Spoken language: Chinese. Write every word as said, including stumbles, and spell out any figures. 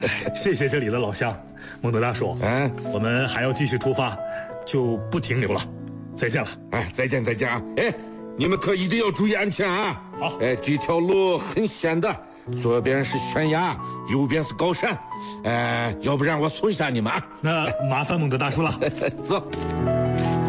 谢谢这里的老乡，孟德大叔。 嗯， 我们还要继续出发，就不停留了。再见了。 哎，再见再见啊！哎，你们可一定要注意安全啊！ 好。 哎，这条路很险的，左边是悬崖，右边是高山。哎，要不然我送下你们啊。 那麻烦孟德大叔了。 走。